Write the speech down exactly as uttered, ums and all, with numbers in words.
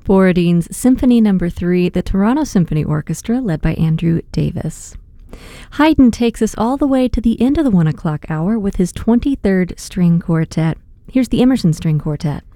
Borodin's Symphony Number three, the Toronto Symphony Orchestra, led by Andrew Davis. Haydn takes us all the way to the end of the one o'clock hour with his twenty-third String Quartet. Here's the Emerson String Quartet.